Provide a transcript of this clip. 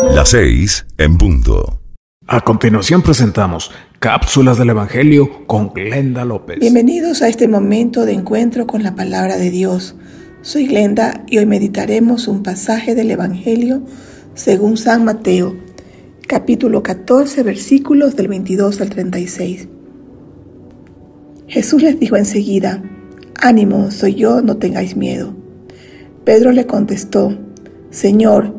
Las 6 en punto. A continuación presentamos Cápsulas del Evangelio con Glenda López. Bienvenidos a este momento de encuentro con la Palabra de Dios. Soy Glenda y hoy meditaremos un pasaje del Evangelio según San Mateo, capítulo 14, versículos del 22 al 36. Jesús les dijo enseguida: «Ánimo, soy yo, no tengáis miedo». Pedro le contestó: «Señor,